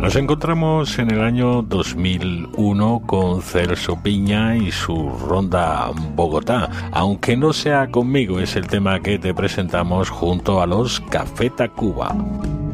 Nos encontramos en el año 2001 con Celso Piña y su Ronda Bogotá. Aunque no sea conmigo, es el tema que te presentamos junto a los Café Tacuba.